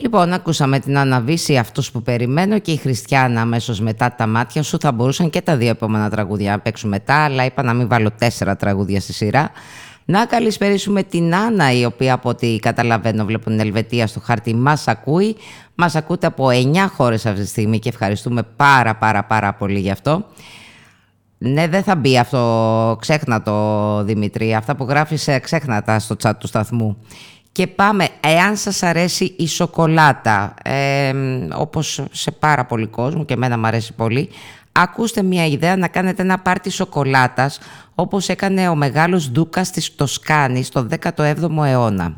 Λοιπόν, ακούσαμε την Αναβίση, αυτούς που περιμένω, και η Χριστιάνα αμέσως μετά τα μάτια σου. Θα μπορούσαν και τα δύο επόμενα τραγούδια να παίξουν μετά, αλλά είπα να μην βάλω 4 τραγούδια στη σειρά. Να καλησπερίσουμε την Άννα, η οποία από ό,τι καταλαβαίνω, βλέπω την Ελβετία στο χάρτη, μας ακούει. Μας ακούτε από 9 χώρες αυτή τη στιγμή και ευχαριστούμε πάρα πολύ γι' αυτό. Ναι, δεν θα μπει αυτό, ξέχνα το Δημητρή, αυτά που γράφεις ξέχνα τα στο chat του σταθμού. Και πάμε, εάν σας αρέσει η σοκολάτα, όπως σε πάρα πολύ κόσμο και εμένα μου αρέσει πολύ, ακούστε μια ιδέα να κάνετε ένα πάρτι σοκολάτας, όπως έκανε ο μεγάλος Ντούκας της Τοσκάνης το 17ο αιώνα.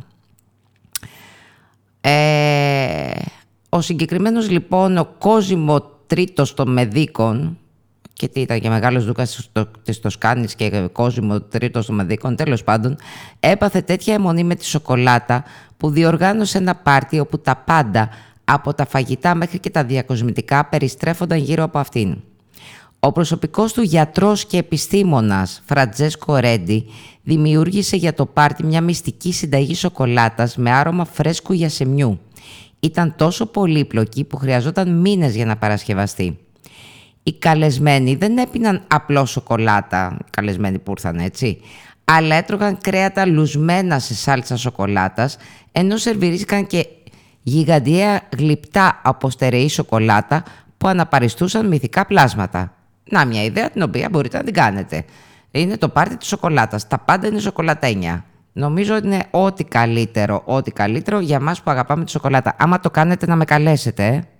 Ο συγκεκριμένος λοιπόν ο Κόζιμο Τρίτος των Μεδίκων, και τι ήταν και μεγάλος Δούκας της Τοσκάνης και Κόζιμο Τρίτος των Μεδίκων, τέλος πάντων, έπαθε τέτοια αιμονή με τη σοκολάτα που διοργάνωσε ένα πάρτι όπου τα πάντα, από τα φαγητά μέχρι και τα διακοσμητικά, περιστρέφονταν γύρω από αυτήν. Ο προσωπικός του γιατρός και επιστήμονας Φραντζέσκο Ρέντι δημιούργησε για το πάρτι μια μυστική συνταγή σοκολάτας με άρωμα φρέσκου γιασεμιού. Ήταν τόσο πολύπλοκη που χρειαζόταν μήνες για να παρασκευαστεί. Οι καλεσμένοι δεν έπιναν απλό σοκολάτα, οι καλεσμένοι που ήρθαν έτσι, αλλά έτρωγαν κρέατα λουσμένα σε σάλτσα σοκολάτας, ενώ σερβιρίστηκαν και γιγαντιαία γλυπτά από στερεή σοκολάτα που αναπαριστούσαν με ηθικά πλάσματα. Να, μια ιδέα την οποία μπορείτε να την κάνετε. Είναι το πάρτι της σοκολάτας. Τα πάντα είναι σοκολατένια. Νομίζω είναι ό,τι καλύτερο για μας που αγαπάμε τη σοκολάτα. Άμα το κάνετε, να με καλέσετε.